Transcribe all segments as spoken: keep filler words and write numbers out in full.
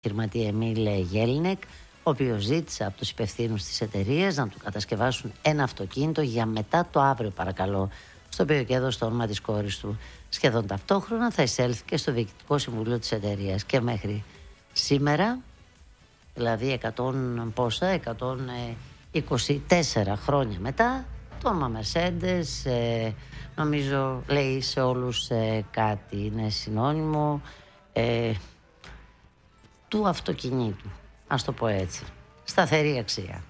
επιχειρηματία Εμίλ Γέλνεκ, ο οποίος ζήτησε από τους υπευθύνους της εταιρείας να του κατασκευάσουν ένα αυτοκίνητο για μετά το αύριο, παρακαλώ, στο οποίο και έδωσε το όνομα της κόρης του. Σχεδόν ταυτόχρονα θα εισέλθει και στο διοικητικό συμβούλιο της εταιρείας. Και μέχρι σήμερα, δηλαδή εκατόν πόσα, εκατόν είκοσι τέσσερα χρόνια μετά, το όνομα Mercedes ε, νομίζω λέει σε όλους ε, κάτι, είναι συνώνυμο ε, του αυτοκινήτου, ας το πω έτσι, σταθερή αξία.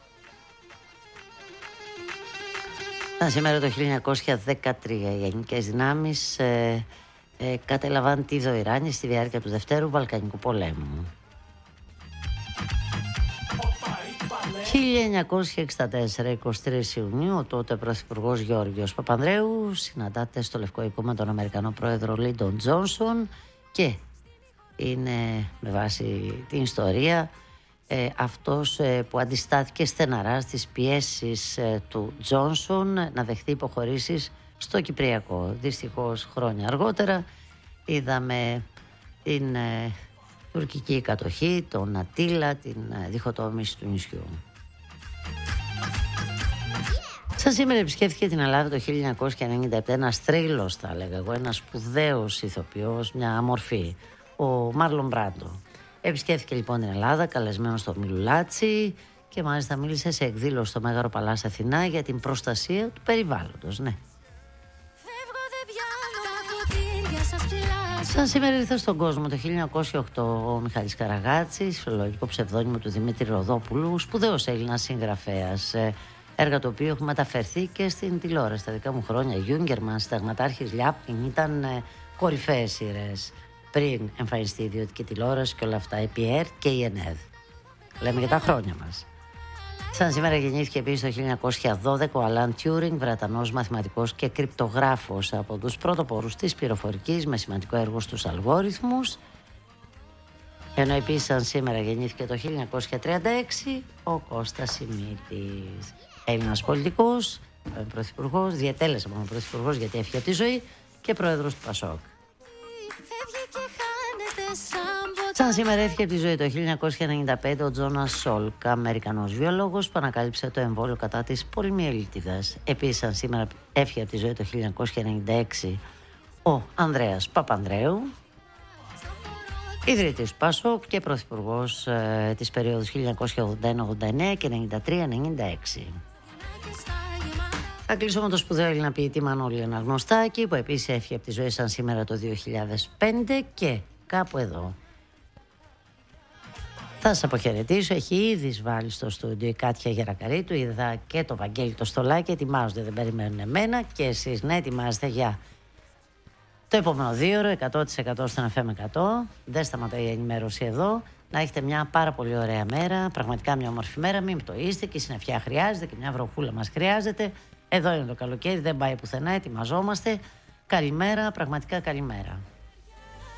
Ήταν σήμερα το χίλια εννιακόσια δεκατρία, οι ελληνικές δυνάμεις ε, ε, κατέλαβαν τη Δοϊράνη στη διάρκεια του Δευτέρου Βαλκανικού πολέμου. χίλια εννιακόσια εξήντα τέσσερα, εικοστή τρίτη Ιουνίου, ο τότε πρωθυπουργός Γιώργος Παπανδρέου συναντάται στο Λευκό Οίκο με τον Αμερικανό πρόεδρο Λίντον Τζόνσον και είναι με βάση την ιστορία ε, αυτός ε, που αντιστάθηκε στεναρά στις πιέσεις ε, του Τζόνσον να δεχθεί υποχωρήσεις στο Κυπριακό. Δυστυχώς χρόνια αργότερα είδαμε την ε, τουρκική κατοχή, τον Ατίλα, την ε, διχοτόμηση του νησιού. Σαν σήμερα επισκέφθηκε την Ελλάδα το χίλια εννιακόσια ενενήντα επτά ένας θρύλος, θα έλεγα εγώ, ένας σπουδαίος ηθοποιός, μια μορφή, ο Μάρλον Μπράντο. Επισκέφθηκε λοιπόν την Ελλάδα, καλεσμένος στο Μιλουλάτσι και μάλιστα μίλησε σε εκδήλωση στο Μέγαρο Παλάς Αθηνά για την προστασία του περιβάλλοντος, ναι. Σαν σήμερα ήρθε στον κόσμο το χίλια εννιακόσια οκτώ ο Μιχάλης Καραγάτσης, φιλολογικό ψευδόνυμο του Δημήτρη Ροδόπουλου, σπουδαίος Έλληνας συγγραφέας, έργα το οποίο έχουν μεταφερθεί και στην τηλεόραση. Στα δικά μου χρόνια, Γιούγκερμαν, Συνταγματάρχης Λιάπκιν ήταν κορυφαίες σειρές πριν εμφανιστεί η ιδιωτική τηλεόραση και όλα αυτά, η πι αρ και η ΕΝΕΔ. Λέμε για τα χρόνια μας. Σαν σήμερα γεννήθηκε επίσης το χίλια εννιακόσια δώδεκα ο Αλάν Τιούρινγκ, Βρετανός μαθηματικός και κρυπτογράφος, από τους πρωτοπόρους της πληροφορικής με σημαντικό έργο στους αλγόριθμους. Ενώ επίσης σαν σήμερα γεννήθηκε το χίλια εννιακόσια τριάντα έξι ο Κώστας Σιμίτης, Έλληνας πολιτικός, πρωθυπουργός, διατέλεσε μόνο πρωθυπουργός γιατί έφυγε από τη ζωή και πρόεδρος του Πασόκ. Σαν σήμερα έφυγε από τη ζωή το χίλια εννιακόσια ενενήντα πέντε ο Τζόνας Σόλκ, Αμερικανός βιολόγος που ανακάλυψε το εμβόλιο κατά της πολυμιελίτιδας. Επίσης σαν σήμερα έφυγε από τη ζωή το χίλια εννιακόσια ενενήντα έξι ο Ανδρέας Παπανδρέου, ιδρυτής του Πασόκ και πρωθυπουργός ε, της περίοδου χίλια εννιακόσια ογδόντα ένα ογδόντα εννέα και ενενήντα τρία ενενήντα έξι. Θα κλείσω με το σπουδαίο Έλληνα ποιητή Μανώλη Αναγνωστάκη που επίσης έφυγε από τη ζωή σαν σήμερα το δύο χιλιάδες πέντε και κάπου εδώ θα σας αποχαιρετήσω. Έχει ήδη εισβάλει στο στούντιο η Κάτια Γερακαρίτου, είδα και το Βαγγέλη το Στολάκι, ετοιμάζονται, δεν περιμένουν εμένα και εσείς να ετοιμάζετε για το επόμενο δύο ώρο, εκατό τοις εκατό στον εφ εμ εκατό. Δεν σταματάει η ενημέρωση εδώ. Να έχετε μια πάρα πολύ ωραία μέρα, πραγματικά μια όμορφη μέρα. Μην πτωείστε και η συννεφιά χρειάζεται και μια βροχούλα μας χρειάζεται. Εδώ είναι το καλοκαίρι, δεν πάει πουθενά, ετοιμαζόμαστε. Καλημέρα, πραγματικά καλημέρα.